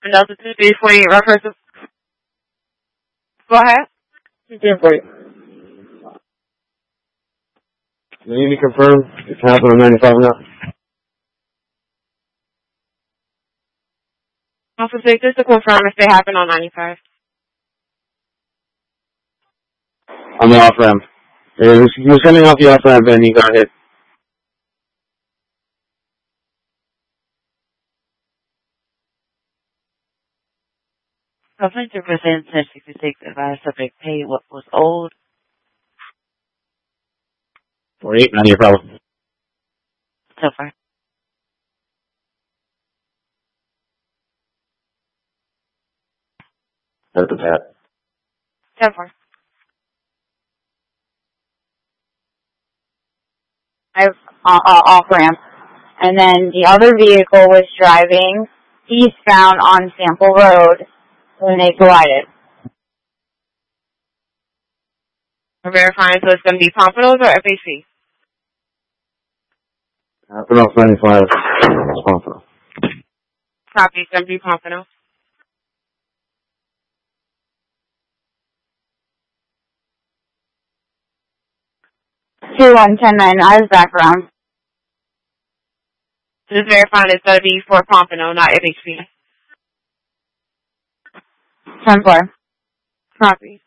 Delta 2348 reference. Go ahead. 248. You need to confirm it's happening on 95 or not? Also, say just to confirm if they happen on 95. On the off ramp. You're sending off the off ramp and you got hit. Complaint represents 1066 advised subject paid what was owed. 48, not your problem. So far. That's the pat. 10-4. Off ramp. And then the other vehicle was driving eastbound on Sample Road when they collided. We're verifying, so it's going to be Pompanos or FHC? Happened off 95. It's Pompano. Copy, it's going to be Pompanos. Two 110-9, I was back around. Just verifying it's going to be for Pompano, not FHC. 10-4. Copy.